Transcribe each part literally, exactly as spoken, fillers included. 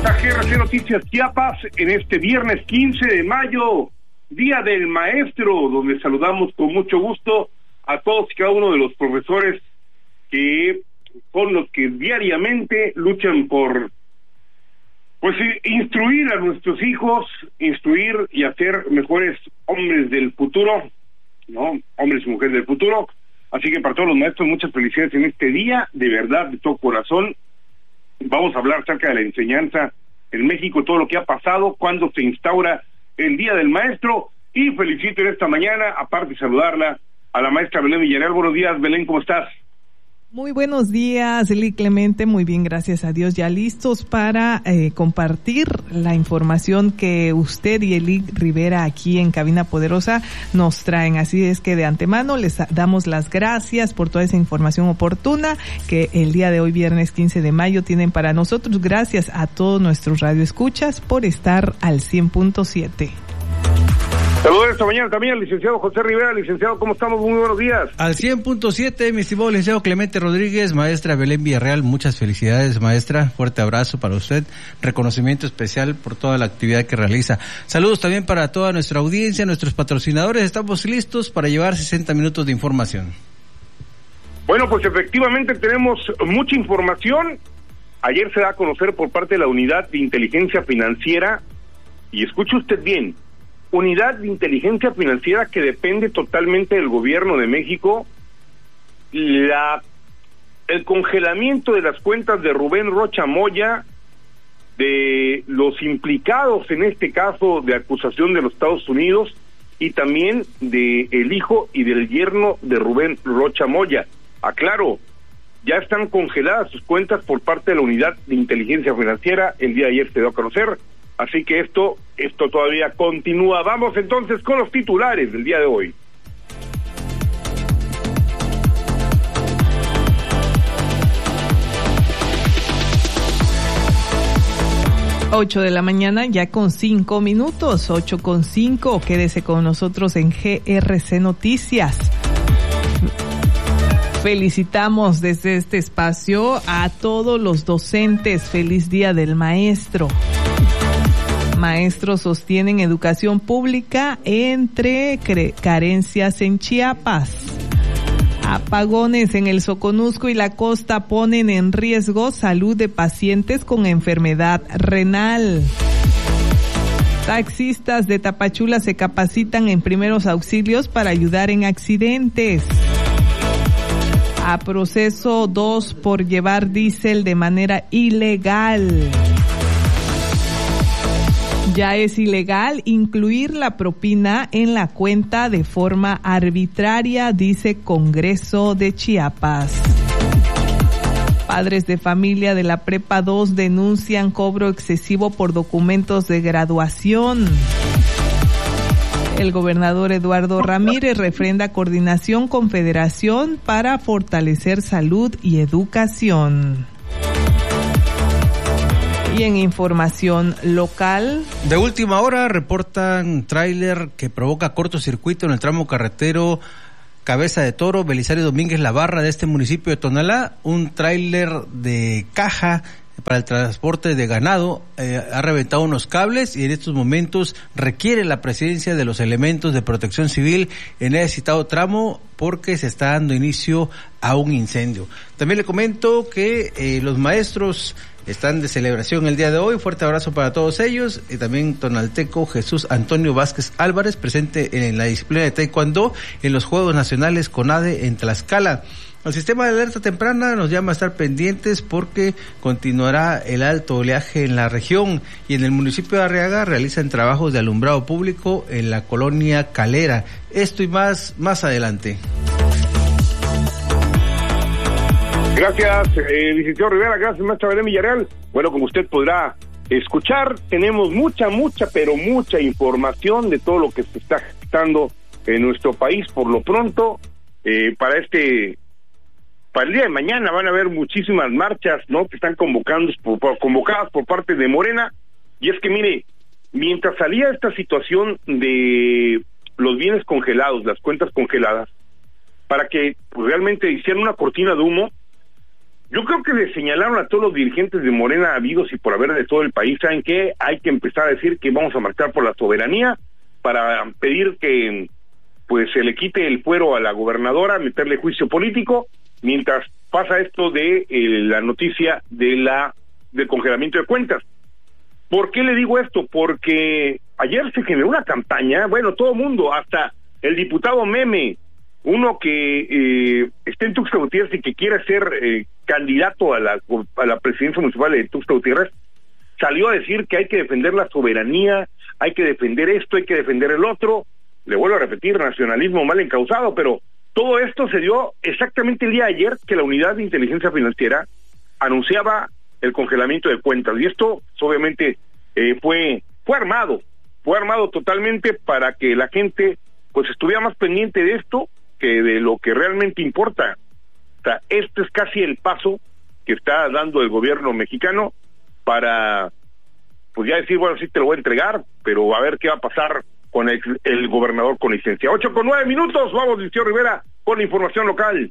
a G R C Noticias Chiapas en este viernes quince de mayo, Día del Maestro, donde saludamos con mucho gusto a todos y cada uno de los profesores que son los que diariamente luchan por, pues, instruir a nuestros hijos, instruir y hacer mejores hombres del futuro, ¿no? Hombres y mujeres del futuro. Así que para todos los maestros, muchas felicidades en este día, de verdad, de todo corazón. Vamos a hablar acerca de la enseñanza en México, todo lo que ha pasado, cuando se instaura el Día del Maestro, y felicito en esta mañana, aparte de saludarla, a la maestra Belén Villarreal. Buenos días, Belén, ¿cómo estás? Muy buenos días, Eli Clemente, muy bien, gracias a Dios, ya listos para eh, compartir la información que usted y Eli Rivera aquí en Cabina Poderosa nos traen. Así es que de antemano les damos las gracias por toda esa información oportuna que el día de hoy, viernes quince de mayo, tienen para nosotros. Gracias a todos nuestros radioescuchas por estar al cien punto siete. Saludos esta mañana también al licenciado José Rivera. Licenciado, ¿cómo estamos? Muy buenos días. Al cien punto siete, mi estimado licenciado Clemente Rodríguez, maestra Belén Villarreal, muchas felicidades, maestra, fuerte abrazo para usted, reconocimiento especial por toda la actividad que realiza. Saludos también para toda nuestra audiencia, nuestros patrocinadores, estamos listos para llevar sesenta minutos de información. Bueno, pues efectivamente tenemos mucha información. Ayer se da a conocer por parte de la Unidad de Inteligencia Financiera, y escuche usted bien, Unidad de Inteligencia Financiera que depende totalmente del gobierno de México, la el congelamiento de las cuentas de Rubén Rocha Moya, de los implicados en este caso de acusación de los Estados Unidos, y también de el hijo y del yerno de Rubén Rocha Moya. Aclaro, ya están congeladas sus cuentas por parte de la Unidad de Inteligencia Financiera, el día de ayer se dio a conocer. Así que esto, esto todavía continúa. Vamos entonces con los titulares del día de hoy. Ocho de la mañana, ya con cinco minutos, ocho con cinco. Quédese con nosotros en G R C Noticias. Felicitamos desde este espacio a todos los docentes. Feliz Día del Maestro. Maestros sostienen educación pública entre carencias en Chiapas. Apagones en el Soconusco y la costa ponen en riesgo salud de pacientes con enfermedad renal. Taxistas de Tapachula se capacitan en primeros auxilios para ayudar en accidentes. A proceso dos por llevar diésel de manera ilegal. Ya es ilegal incluir la propina en la cuenta de forma arbitraria, dice Congreso de Chiapas. Padres de familia de la Prepa dos denuncian cobro excesivo por documentos de graduación. El gobernador Eduardo Ramírez refrenda coordinación con Federación para fortalecer salud y educación. Y en información local, de última hora reportan tráiler que provoca cortocircuito en el tramo carretero Cabeza de Toro, Belisario Domínguez La Barra de este municipio de Tonalá. Un tráiler de caja para el transporte de ganado eh, ha reventado unos cables y en estos momentos requiere la presencia de los elementos de protección civil en ese citado tramo porque se está dando inicio a un incendio. También le comento que eh, los maestros están de celebración el día de hoy. Fuerte abrazo para todos ellos. Y también tonalteco Jesús Antonio Vázquez Álvarez, presente en la disciplina de Taekwondo en los Juegos Nacionales CONADE en Tlaxcala. El sistema de alerta temprana nos llama a estar pendientes porque continuará el alto oleaje en la región, y en el municipio de Arriaga realizan trabajos de alumbrado público en la colonia Calera. Esto y más, más adelante. Gracias, eh, licenciado Rivera, gracias, maestra Belén Villarreal. Bueno, como usted podrá escuchar, tenemos mucha, mucha, pero mucha información de todo lo que se está gestando en nuestro país. Por lo pronto, eh, para este, para el día de mañana van a haber muchísimas marchas, ¿no?, que están convocando, por, por, convocadas por parte de Morena. Y es que, mire, mientras salía esta situación de los bienes congelados, las cuentas congeladas, para que pues, realmente hicieran una cortina de humo, Yo creo que le señalaron a todos los dirigentes de Morena, habidos y por haber de todo el país, ¿saben qué? Hay que empezar a decir que vamos a marchar por la soberanía para pedir que pues se le quite el fuero a la gobernadora, meterle juicio político, mientras pasa esto de eh, la noticia de la del congelamiento de cuentas. ¿Por qué le digo esto? Porque ayer se generó una campaña, bueno, todo el mundo, hasta el diputado Meme, uno que eh, está en Tuxtla Gutiérrez y que quiere ser eh, candidato a la, a la presidencia municipal de Tuxtla Gutiérrez, salió a decir que hay que defender la soberanía, hay que defender esto, hay que defender el otro. Le vuelvo a repetir, nacionalismo mal encausado, pero todo esto se dio exactamente el día de ayer que la Unidad de Inteligencia Financiera anunciaba el congelamiento de cuentas, y esto obviamente eh, fue fue armado, fue armado totalmente para que la gente pues estuviera más pendiente de esto que de lo que realmente importa. O sea, este es casi el paso que está dando el gobierno mexicano para, pues ya decir, bueno, sí te lo voy a entregar, pero a ver qué va a pasar con el, el gobernador con licencia. Ocho con nueve minutos, vamos, licenciado Rivera, con la información local.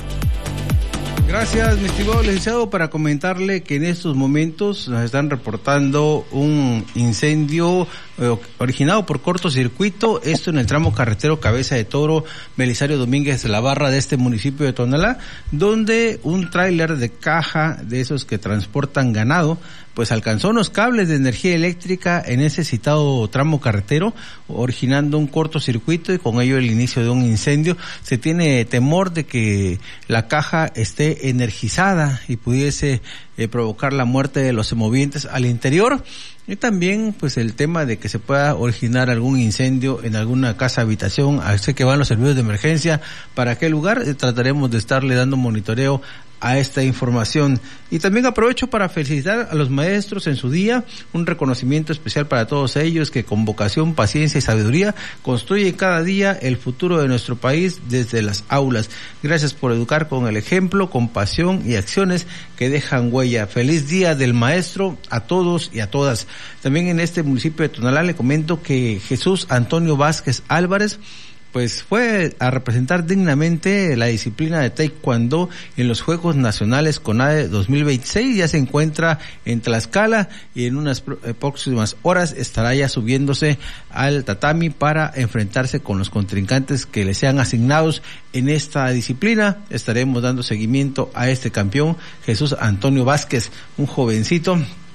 Gracias, mi estimado licenciado, para comentarle que en estos momentos nos están reportando un incendio eh, originado por cortocircuito, esto en el tramo carretero Cabeza de Toro, Belisario Domínguez de la Barra de este municipio de Tonalá, donde un tráiler de caja de esos que transportan ganado, pues alcanzó unos cables de energía eléctrica en ese citado tramo carretero, originando un cortocircuito y con ello el inicio de un incendio. Se tiene temor de que la caja esté energizada y pudiese eh, provocar la muerte de los semovientes al interior. Y también pues el tema de que se pueda originar algún incendio en alguna casa habitación. Sé que van los servicios de emergencia para aquel lugar, eh, trataremos de estarle dando monitoreo a esta información. Y también aprovecho para felicitar a los maestros en su día, un reconocimiento especial para todos ellos que con vocación, paciencia y sabiduría construyen cada día el futuro de nuestro país desde las aulas. Gracias por educar con el ejemplo, con pasión y acciones que dejan huella. Feliz Día del Maestro a todos y a todas. También en este municipio de Tonalá le comento que Jesús Antonio Vázquez Álvarez pues fue a representar dignamente la disciplina de Taekwondo en los Juegos Nacionales CONADE dos mil veintiséis. Ya se encuentra en Tlaxcala y en unas próximas horas estará ya subiéndose al tatami para enfrentarse con los contrincantes que le sean asignados en esta disciplina. Estaremos dando seguimiento a este campeón, Jesús Antonio Vázquez, un jovencito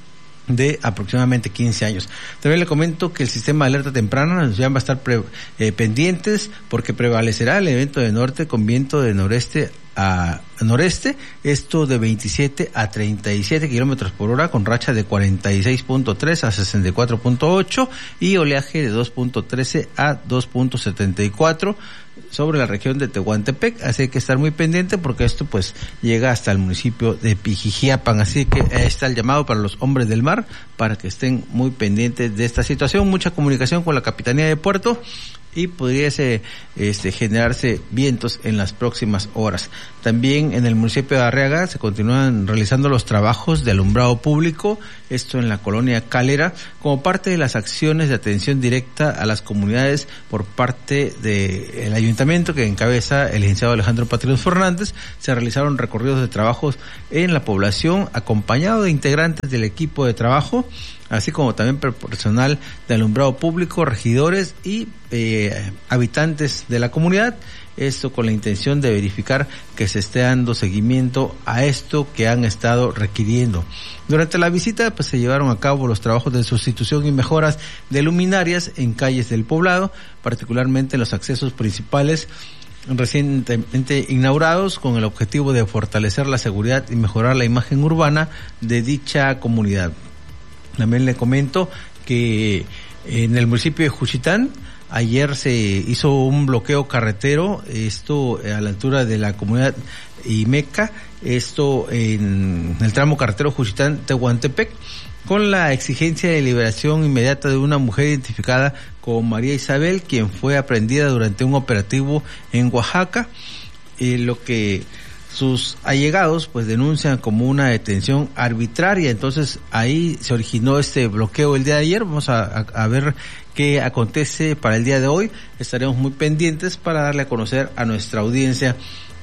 de aproximadamente quince años. También le comento que el sistema de alerta temprana ya va a estar pre, eh, pendientes porque prevalecerá el evento de norte con viento de noreste a noreste, esto de veintisiete a treinta y siete kilómetros por hora con racha de cuarenta y seis punto tres a sesenta y cuatro punto ocho y oleaje de dos punto trece a dos punto setenta y cuatro sobre la región de Tehuantepec, así hay que estar muy pendiente porque esto pues llega hasta el municipio de Pijijiapan, así que ahí está el llamado para los hombres del mar para que estén muy pendientes de esta situación. Mucha comunicación con la Capitanía de Puerto y pudiese este, generarse vientos en las próximas horas. También en el municipio de Arriaga se continúan realizando los trabajos de alumbrado público, esto en la colonia Calera, como parte de las acciones de atención directa a las comunidades por parte del ayuntamiento que encabeza el licenciado Alejandro Patricio Fernández. Se realizaron recorridos de trabajos en la población acompañado de integrantes del equipo de trabajo, así como también personal de alumbrado público, regidores y eh, habitantes de la comunidad, esto con la intención de verificar que se esté dando seguimiento a esto que han estado requiriendo. Durante la visita pues se llevaron a cabo los trabajos de sustitución y mejoras de luminarias en calles del poblado, particularmente en los accesos principales recientemente inaugurados con el objetivo de fortalecer la seguridad y mejorar la imagen urbana de dicha comunidad. También le comento que en el municipio de Juchitán ayer se hizo un bloqueo carretero, esto a la altura de la comunidad Imeca, esto en el tramo carretero Juchitán-Tehuantepec, con la exigencia de liberación inmediata de una mujer identificada como María Isabel, quien fue aprehendida durante un operativo en Oaxaca, eh, lo que sus allegados pues denuncian como una detención arbitraria. Entonces ahí se originó este bloqueo el día de ayer. Vamos a, a, a ver qué acontece para el día de hoy. Estaremos muy pendientes para darle a conocer a nuestra audiencia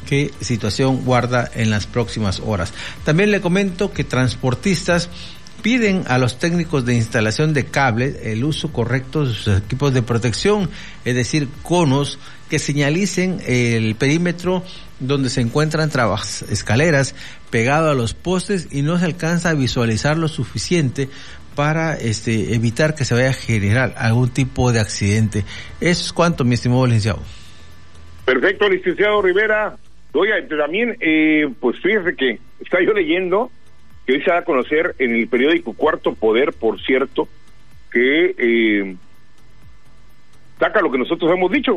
qué situación guarda en las próximas horas. También le comento que transportistas piden a los técnicos de instalación de cables el uso correcto de sus equipos de protección, es decir, conos que señalicen el perímetro donde se encuentran trabas, escaleras pegado a los postes y no se alcanza a visualizar lo suficiente para este evitar que se vaya a generar algún tipo de accidente. Eso es cuanto, mi estimado licenciado. Perfecto, licenciado Rivera. Oiga, también, eh, pues fíjese que estaba yo leyendo que hoy se da a conocer en el periódico Cuarto Poder, por cierto, que eh, saca lo que nosotros hemos dicho.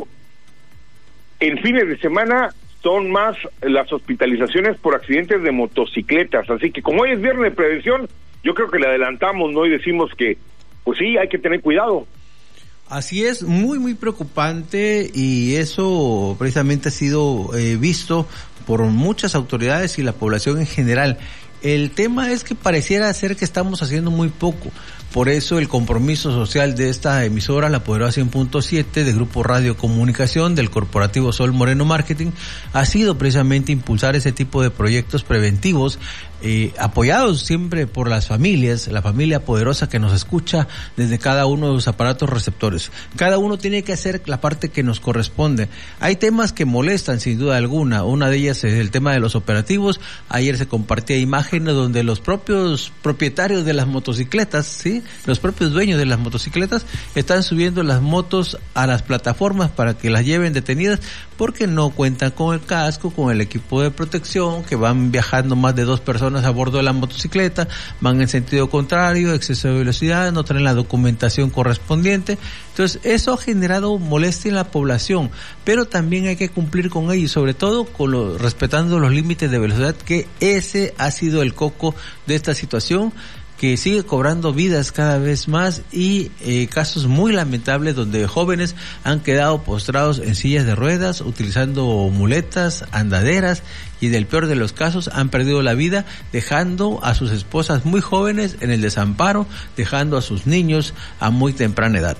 En fines de semana son más las hospitalizaciones por accidentes de motocicletas, así que como hoy es viernes de prevención, yo creo que le adelantamos, ¿no? Y decimos que, pues sí, hay que tener cuidado. Así es, muy, muy preocupante, y eso precisamente ha sido eh, visto por muchas autoridades y la población en general. El tema es que pareciera ser que estamos haciendo muy poco. Por eso el compromiso social de esta emisora, La Poderosa cien punto siete, de Grupo Radio Comunicación, del Corporativo Sol Moreno Marketing, ha sido precisamente impulsar ese tipo de proyectos preventivos, eh, apoyados siempre por las familias, la familia poderosa que nos escucha desde cada uno de los aparatos receptores. Cada uno tiene que hacer la parte que nos corresponde. Hay temas que molestan sin duda alguna. Una de ellas es el tema de los operativos. Ayer se compartía imágenes donde los propios propietarios de las motocicletas, ¿sí?, los propios dueños de las motocicletas están subiendo las motos a las plataformas para que las lleven detenidas porque no cuentan con el casco, con el equipo de protección, que van viajando más de dos personas a bordo de la motocicleta, van en sentido contrario, exceso de velocidad, no traen la documentación correspondiente. Entonces eso ha generado molestia en la población, pero también hay que cumplir con ello, y sobre todo con lo, respetando los límites de velocidad, que ese ha sido el coco de esta situación, que sigue cobrando vidas cada vez más, y eh, casos muy lamentables donde jóvenes han quedado postrados en sillas de ruedas, utilizando muletas, andaderas, y del peor de los casos han perdido la vida, dejando a sus esposas muy jóvenes en el desamparo, dejando a sus niños a muy temprana edad.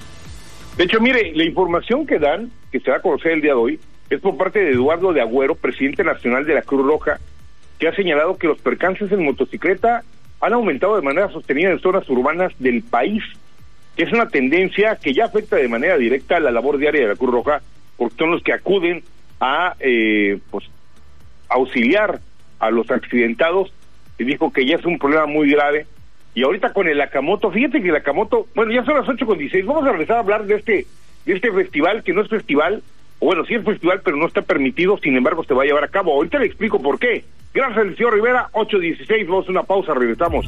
De hecho, mire, la información que dan, que se va a conocer el día de hoy, es por parte de Eduardo de Agüero, presidente nacional de la Cruz Roja, que ha señalado que los percances en motocicleta han aumentado de manera sostenida en zonas urbanas del país, que es una tendencia que ya afecta de manera directa a la labor diaria de la Cruz Roja, porque son los que acuden a eh, pues auxiliar a los accidentados, y dijo que ya es un problema muy grave. Y ahorita con el Akamoto, fíjate que el Akamoto, bueno, ya son las ocho con dieciséis, vamos a regresar a hablar de este de este festival, que no es festival, o bueno, sí es festival, pero no está permitido, sin embargo se va a llevar a cabo. Ahorita le explico por qué. Gracias, señor Rivera, ocho dieciséis, vamos a una pausa, regresamos.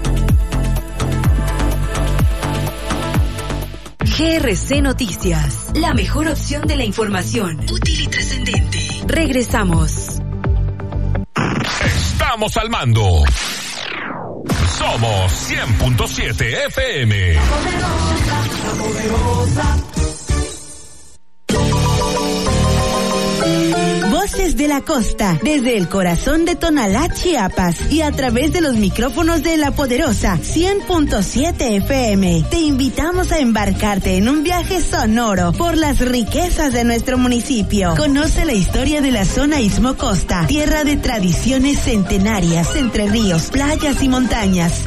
G R C Noticias, la mejor opción de la información, útil y trascendente. Regresamos. Estamos al mando. Somos cien punto siete F M. La poderosa, la poderosa. Voces de la Costa, desde el corazón de Tonalá, Chiapas, y a través de los micrófonos de La Poderosa cien punto siete F M. Te invitamos a embarcarte en un viaje sonoro por las riquezas de nuestro municipio. Conoce la historia de la zona Istmo Costa, tierra de tradiciones centenarias, entre ríos, playas y montañas.